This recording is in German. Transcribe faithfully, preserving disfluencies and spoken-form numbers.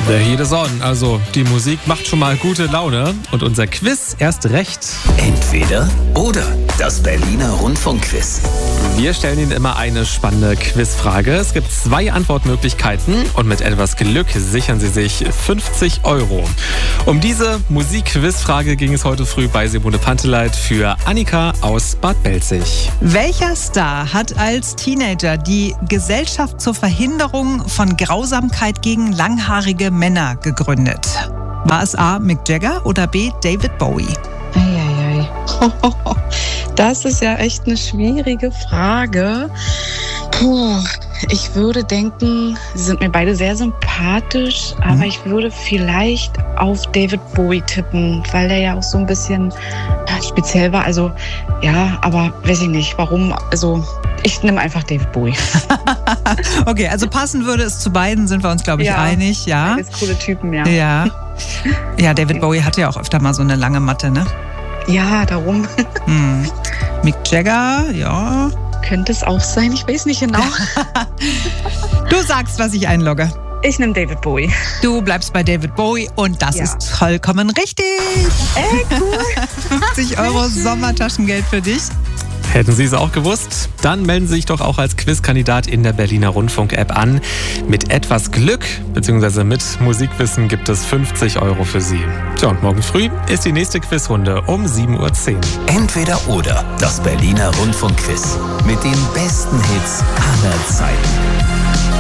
The Heat is on. Also die Musik macht schon mal gute Laune und unser Quiz erst recht. Entweder oder. Das Berliner Rundfunkquiz. Wir stellen Ihnen immer eine spannende Quizfrage. Es gibt zwei Antwortmöglichkeiten und mit etwas Glück sichern Sie sich fünfzig Euro. Um diese Musik-Quizfrage ging es heute früh bei Simone Panteleit für Annika aus Bad Belzig. Welcher Star hat als Teenager die Gesellschaft zur Verhinderung von Grausamkeit gegen langhaarige Männer gegründet? War es A. Mick Jagger oder B. David Bowie? Eieiei. Das ist ja echt eine schwierige Frage. Puh, ich würde denken, sie sind mir beide sehr sympathisch, aber mhm. ich würde vielleicht auf David Bowie tippen, weil der ja auch so ein bisschen speziell war. Also ja, aber weiß ich nicht, warum. Also ich nehme einfach David Bowie. Okay, also passen würde es zu beiden, sind wir uns, glaube ich, ja, einig. Ja, beides coole Typen, ja. Ja. Ja, David Bowie hatte ja auch öfter mal so eine lange Matte, ne? Ja, darum. Hm. Mick Jagger, ja. Könnte es auch sein, ich weiß nicht genau. Du sagst, was ich einlogge. Ich nehme David Bowie. Du bleibst bei David Bowie und das Ja. ist vollkommen richtig. Ey, cool. fünfzig Euro Sommertaschengeld für dich. Hätten Sie es auch gewusst? Dann melden Sie sich doch auch als Quizkandidat in der Berliner Rundfunk-App an. Mit etwas Glück bzw. mit Musikwissen gibt es fünfzig Euro für Sie. Tja, und morgen früh ist die nächste Quizrunde um sieben Uhr zehn. Entweder oder. Das Berliner Rundfunkquiz. Mit den besten Hits aller Zeiten.